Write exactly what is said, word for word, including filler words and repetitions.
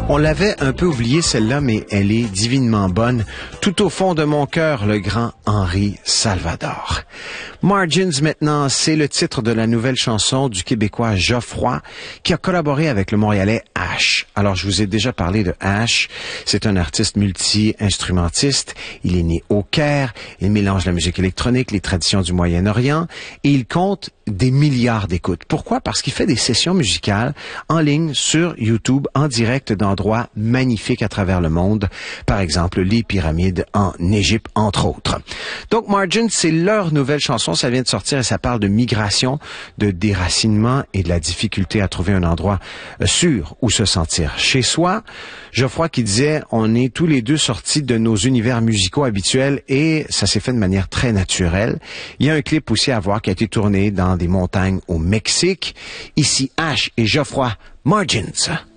On l'avait un peu oublié celle-là, mais elle est divinement bonne. Tout au fond de mon cœur, le grand Henri Salvador. Margins maintenant, c'est le titre de la nouvelle chanson du Québécois Geoffroy qui a collaboré avec le Montréalais Ash. Alors, je vous ai déjà parlé de Ash. C'est un artiste multi-instrumentiste. Il est né au Caire. Il mélange la musique électronique, les traditions du Moyen-Orient et il compte des milliards d'écoutes. Pourquoi? Parce qu'il fait des sessions musicales en ligne sur YouTube en direct d'endroits magnifiques à travers le monde. Par exemple, les pyramides en Égypte, entre autres. Donc, Margins, c'est leur nouvelle chanson. Ça vient de sortir et ça parle de migration, de déracinement et de la difficulté à trouver un endroit sûr où se sentir chez soi. Geoffroy qui disait, on est tous les deux sortis de nos univers musicaux habituels et ça s'est fait de manière très naturelle. Il y a un clip aussi à voir qui a été tourné dans des montagnes au Mexique. Ici, Ash et Geoffroy, Margins.